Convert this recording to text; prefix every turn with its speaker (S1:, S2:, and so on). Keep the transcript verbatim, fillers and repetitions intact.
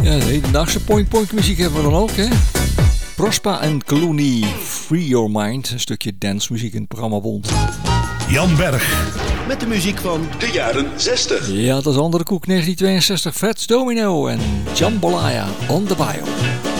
S1: Ja, de hedendaagse point-point muziek hebben we dan ook, hè? Prospa en Clooney, Free Your Mind. Een stukje dancemuziek in het programma Bond.
S2: Jan Berg. Met de muziek van
S3: de jaren zestig.
S1: Ja, dat is andere koek, negentien tweeënzestig. Fats Domino en Jambalaya on the Bio.